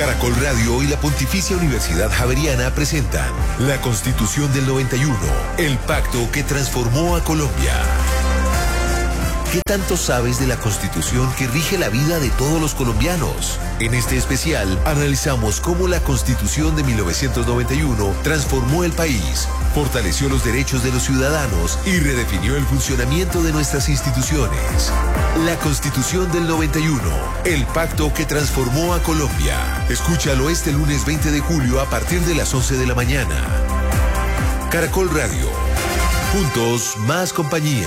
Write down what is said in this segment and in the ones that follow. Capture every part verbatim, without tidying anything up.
Caracol Radio y la Pontificia Universidad Javeriana presentan La Constitución del noventa y uno, el pacto que transformó a Colombia. ¿Qué tanto sabes de la Constitución que rige la vida de todos los colombianos? En este especial analizamos cómo la Constitución de mil novecientos noventa y uno transformó el país, fortaleció los derechos de los ciudadanos y redefinió el funcionamiento de nuestras instituciones. La Constitución del noventa y uno, el pacto que transformó a Colombia. Escúchalo este lunes veinte de julio a partir de las once de la mañana. Caracol Radio. Juntos, más compañía.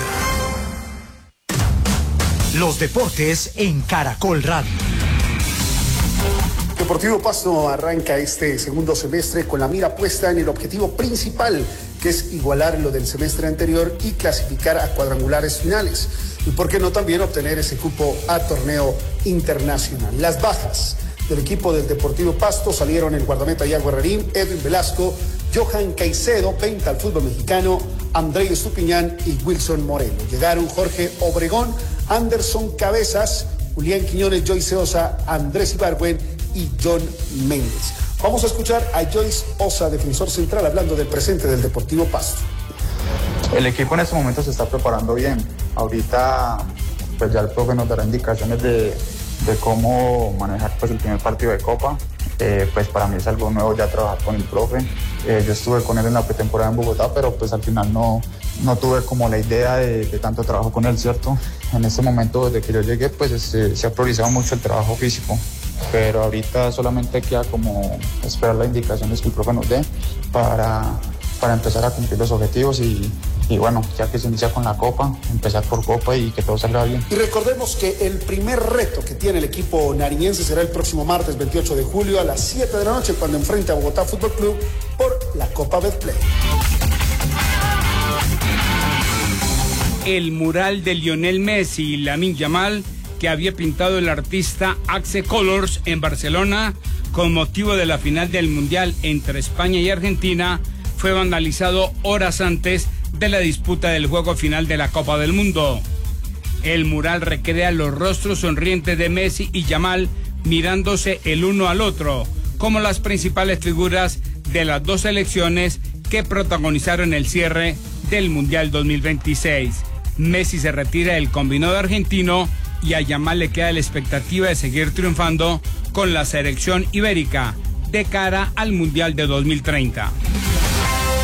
Los deportes en Caracol Radio. Deportivo Pasto arranca este segundo semestre con la mira puesta en el objetivo principal, que es igualar lo del semestre anterior y clasificar a cuadrangulares finales. Y por qué no también obtener ese cupo a torneo internacional. Las bajas del equipo del Deportivo Pasto salieron el guardameta Iago Herrerín, Edwin Velasco, Johan Caicedo, venta al fútbol mexicano, Andrei Estupiñán y Wilson Moreno. Llegaron Jorge Obregón, Anderson Cabezas, Julián Quiñones, Joyce Osa, Andrés Ibargüen y John Méndez. Vamos a escuchar a Joyce Osa, defensor central, hablando del presente del Deportivo Pasto. El equipo en este momento se está preparando bien. Ahorita pues ya el profe nos dará indicaciones de, de cómo manejar pues el primer partido de Copa. Eh, pues para mí es algo nuevo ya trabajar con el profe. Eh, yo estuve con él en la pretemporada en Bogotá, pero pues al final no, no tuve como la idea de, de tanto trabajo con él, ¿cierto? En este momento, desde que yo llegué, pues este, se ha priorizado mucho el trabajo físico, pero ahorita solamente queda como esperar las indicaciones que el profe nos dé para, para empezar a cumplir los objetivos y, y bueno, ya que se inicia con la Copa, empezar por Copa y que todo salga bien. Y recordemos que el primer reto que tiene el equipo nariñense será el próximo martes veintiocho de julio a las siete de la noche cuando enfrente a Bogotá Fútbol Club por la Copa Betplay. El mural de Lionel Messi y Lamine Yamal que había pintado el artista Axe Colors en Barcelona con motivo de la final del Mundial entre España y Argentina fue vandalizado horas antes de la disputa del juego final de la Copa del Mundo. El mural recrea los rostros sonrientes de Messi y Yamal mirándose el uno al otro, como las principales figuras de las dos selecciones que protagonizaron el cierre del Mundial dos mil veintiséis. Messi se retira del combinado argentino y a Yamal le queda la expectativa de seguir triunfando con la selección ibérica de cara al Mundial de dos mil treinta.